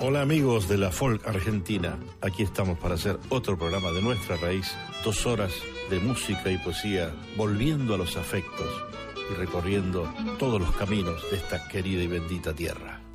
Hola amigos de la folk argentina, aquí estamos para hacer otro programa de nuestra raíz, 2 horas de música y poesía, volviendo a los afectos y recorriendo todos los caminos de esta querida y bendita tierra.